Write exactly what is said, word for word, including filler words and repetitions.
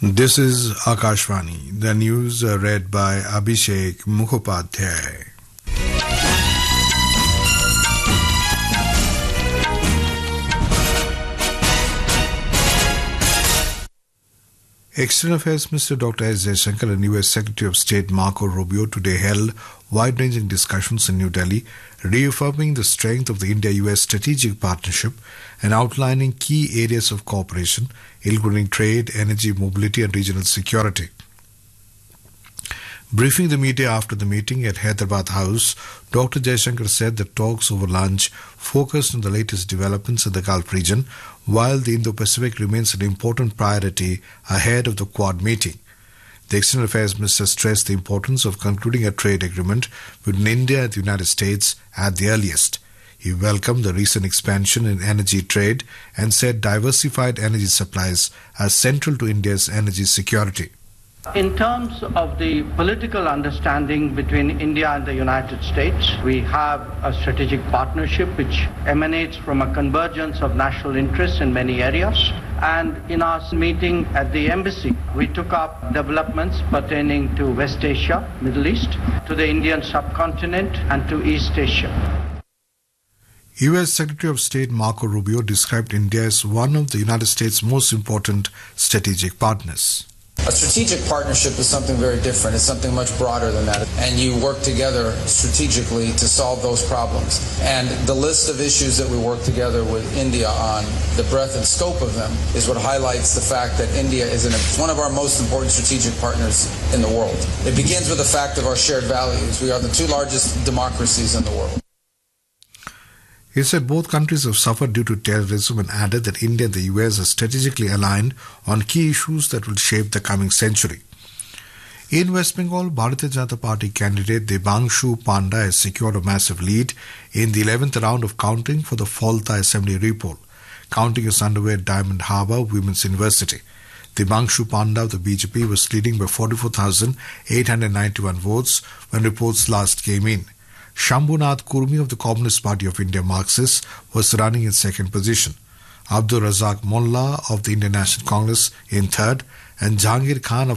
This is Akashvani. The news are read by Abhishek Mukhopadhyay. External Affairs Minister Doctor S. Jaishankar and U S Secretary of State Marco Rubio today held wide-ranging discussions in New Delhi, reaffirming the strength of the India-U S strategic partnership and outlining key areas of cooperation, including trade, energy, mobility and regional security. Briefing the media after the meeting at Hyderabad House, Doctor Jaishankar said that talks over lunch focused on the latest developments in the Gulf region, while the Indo-Pacific remains an important priority ahead of the Quad meeting. The External Affairs Minister stressed the importance of concluding a trade agreement between India and the United States at the earliest. He welcomed the recent expansion in energy trade and said diversified energy supplies are central to India's energy security. In terms of the political understanding between India and the United States, we have a strategic partnership which emanates from a convergence of national interests in many areas. And in our meeting at the embassy, we took up developments pertaining to West Asia, Middle East, to the Indian subcontinent and to East Asia. U S Secretary of State Marco Rubio described India as one of the United States' most important strategic partners. A strategic partnership is something very different. It's something much broader than that. And you work together strategically to solve those problems. And the list of issues that we work together with India on, the breadth and scope of them, is what highlights the fact that India is an, one of our most important strategic partners in the world. It begins with the fact of our shared values. We are the two largest democracies in the world. He said both countries have suffered due to terrorism and added that India and the U S are strategically aligned on key issues that will shape the coming century. In West Bengal, Bharatiya Janata Party candidate Debangshu Panda has secured a massive lead in the eleventh round of counting for the Falta Assembly repoll. Counting is underway at Diamond Harbour Women's University. Debangshu Panda of the B J P was leading by forty-four thousand eight hundred ninety-one votes when reports last came in. Shambhunath Kurmi of the Communist Party of India Marxist was running in second position. Abdul Razak Mullah of the Indian National Congress in third and Jahangir Khan of